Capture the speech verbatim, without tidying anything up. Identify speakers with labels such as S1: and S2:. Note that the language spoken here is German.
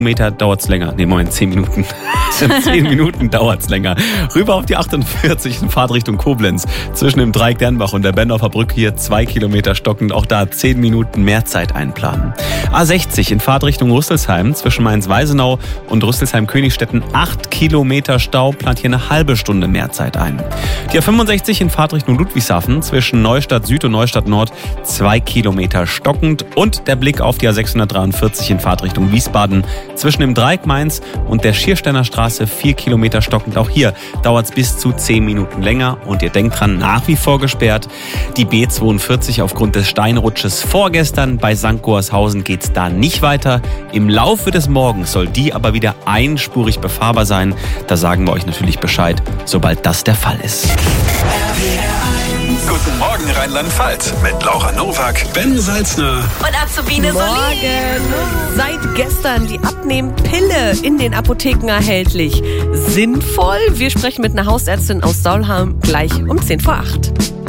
S1: Meter dauert es länger. Ne, Moment, zehn Minuten. zehn Minuten dauert es länger. Rüber auf die achtundvierzig in Fahrtrichtung Koblenz. Zwischen dem Dreieck Dernbach und der Bendorfer Brücke hier zwei Kilometer stockend. Auch da zehn Minuten mehr Zeit einplanen. A sechzig in Fahrtrichtung Rüsselsheim. Zwischen Mainz-Weisenau und Rüsselsheim-Königstetten acht Kilometer Stau. Plant hier eine halbe Stunde mehr Zeit ein. Die A fünfundsechzig in Fahrtrichtung Ludwigshafen. Zwischen Neustadt Süd und Neustadt Nord zwei Kilometer stockend. Und der Blick auf die A sechshundertdreiundvierzig in Fahrtrichtung Wiesbaden. Zwischen dem Dreieck Mainz und der Schiersteiner Straße vier Kilometer stockend. Auch hier dauert es bis zu zehn Minuten länger. Und ihr denkt dran, nach wie vor gesperrt. Die B zweiundvierzig aufgrund des Steinrutsches vorgestern. Bei Sankt Goarshausen geht es da nicht weiter. Im Laufe des Morgens soll die aber wieder einspurig befahrbar sein. Da sagen wir euch natürlich Bescheid, sobald das der Fall ist.
S2: Guten Morgen Rheinland-Pfalz mit Laura Nowak, Ben Salzner
S3: und Azubine Morgen.
S4: Seit gestern die Abnehmpille in den Apotheken erhältlich. Sinnvoll? Wir sprechen mit einer Hausärztin aus Saulheim gleich um zehn vor acht.